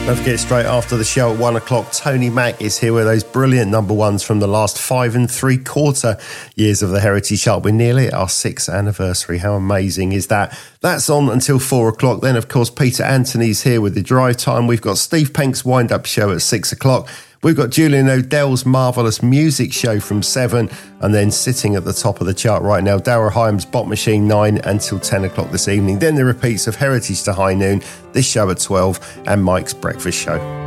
Don't forget, straight after the show at 1 o'clock, Tony Mack is here with those brilliant number ones from the last 5 3/4 years of the Heritage Chart. We're nearly at our 6th anniversary. How amazing is that? That's on until 4 o'clock. Then, of course, Peter Anthony's here with the drive time. We've got Steve Penk's wind-up show at 6 o'clock. We've got Julian O'Dell's Marvellous Music Show from 7, and then sitting at the top of the chart right now, Darrell Hyam's Bot Machine 9 until 10 o'clock this evening. Then the repeats of Heritage to High Noon, this show at 12, and Mike's Breakfast Show.